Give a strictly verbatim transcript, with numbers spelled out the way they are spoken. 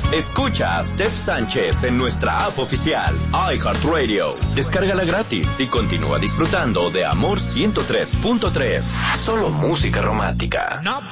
Escucha a Steph Sánchez en nuestra app oficial, iHeartRadio. Descárgala gratis y continúa disfrutando de Amor ciento tres punto tres. Solo música romántica. No.